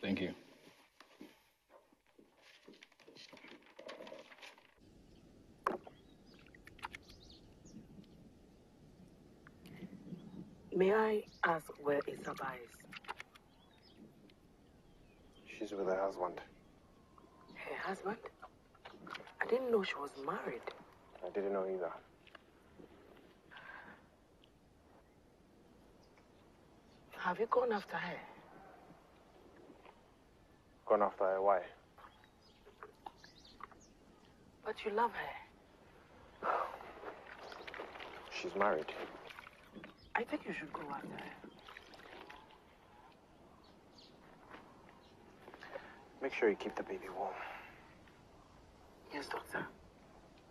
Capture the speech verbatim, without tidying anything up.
Thank you. May I ask where Isaba is? She's with her husband. Her husband? I didn't know she was married. I didn't know either. Have you gone after her? Gone after her? Why? But you love her. She's married. I think you should go after her. Make sure you keep the baby warm. Yes, doctor.